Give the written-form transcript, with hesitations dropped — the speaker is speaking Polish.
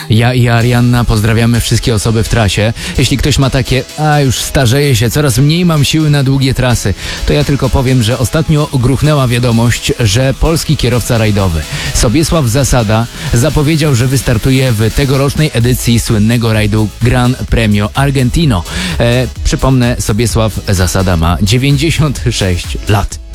Ja i Arianna pozdrawiamy wszystkie osoby w trasie. Jeśli ktoś ma takie, już starzeje się, coraz mniej mam siły na długie trasy, to ja tylko powiem, że ostatnio gruchnęła wiadomość, że polski kierowca rajdowy Sobiesław Zasada zapowiedział, że wystartuje w tegorocznej edycji słynnego rajdu Gran Premio Argentino. Przypomnę, Sobiesław Zasada ma 96 lat.